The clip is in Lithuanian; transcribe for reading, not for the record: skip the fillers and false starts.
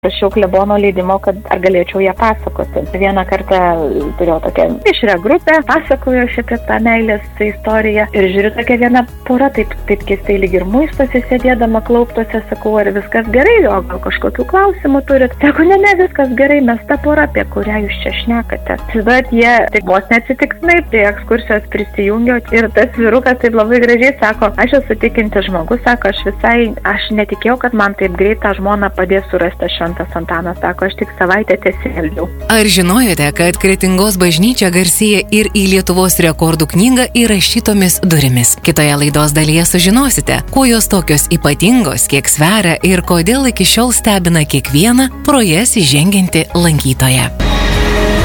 Prašiau klebono leidimo, kad ar galėčiau ją pasakoti. Vieną kartą turėjau tokią mišrią grupę, pasakoju apie tą meilės istoriją ir žiūriu tokia viena pora, taip keistai lyg ir muistosi sėdėdama klauptose, sakau, ar viskas gerai, o gal kažkokių klausimų turit. Sako, ne, viskas gerai, mes ta pora, apie kurią jūs čia šnekate. Bet jie tik vos neatsitiktinai prie ekskursijos prisijungė ir tas vyrukas taip labai gražiai sako, aš esu tikintis žmogus, sako, aš netikėjau, kad man taip greit tą žmoną padės surasti Šventas Antanas, sako, aš tik savaitę tesielgiau. Ar žinojote, kad Kretingos bažnyčia garsėja ir į Lietuvos rekordų knygą įrašytomis durimis? Kitoje laidos dalyje sužinosite, kuo jos tokios ypatingos, kiek sveria ir kodėl iki šiol stebina kiekvieną pro jas įžengiantį lankytoją.